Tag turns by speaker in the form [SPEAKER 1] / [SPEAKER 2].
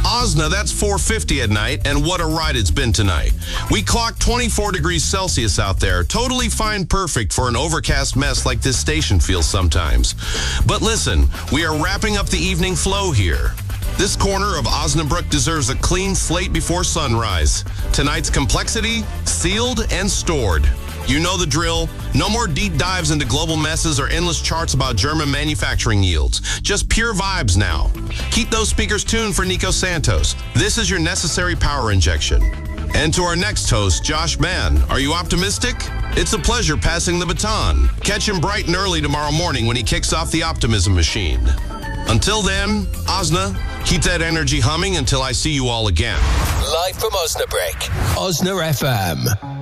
[SPEAKER 1] Osna, that's 450 at night, and what a ride it's been tonight. We clocked 24 degrees Celsius out there. Totally fine, perfect for an overcast mess like this station feels sometimes. But listen, we are wrapping up the evening flow here. This corner of Osnabrück deserves a clean slate before sunrise. Tonight's complexity, sealed and stored. You know the drill. No more deep dives into global messes or endless charts about German manufacturing yields. Just pure vibes now. Keep those speakers tuned for Nico Santos. This is your necessary power injection. And to our next host, Josh Mann. Are you optimistic? It's a pleasure passing the baton. Catch him bright and early tomorrow morning when he kicks off the optimism machine. Until then, Osna, keep that energy humming until I see you all again.
[SPEAKER 2] Live from Osnabrück, Osna FM.